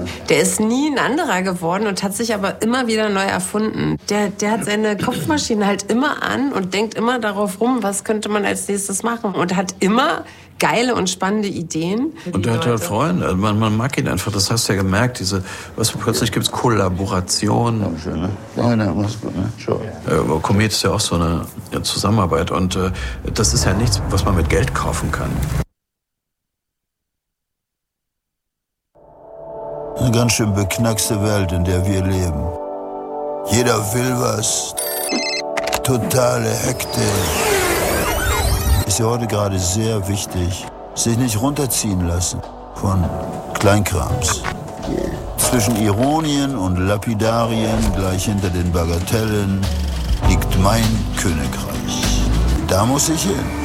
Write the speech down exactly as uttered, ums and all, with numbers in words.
Der ist nie ein anderer geworden und hat sich aber immer wieder neu erfunden. Der, der hat seine Kopfmaschine halt immer an und denkt immer darauf rum, was könnte man als nächstes machen. Und hat immer geile und spannende Ideen. Und der hat halt Freunde. Also man, man mag ihn einfach. Das hast du ja gemerkt. Diese, was plötzlich gibt's Kollaboration. Dankeschön, ne? Ja, ne, mach's gut, ne? Ciao. Äh, Komet ist ja auch so eine ja, Zusammenarbeit. Und äh, das ist ja nichts, was man mit Geld kaufen kann. Eine ganz schön beknackste Welt, in der wir leben. Jeder will was. Totale Hektik. Ist ja heute gerade sehr wichtig, sich nicht runterziehen lassen von Kleinkrams. Zwischen Ironien und Lapidarien, gleich hinter den Bagatellen, liegt mein Königreich. Da muss ich hin.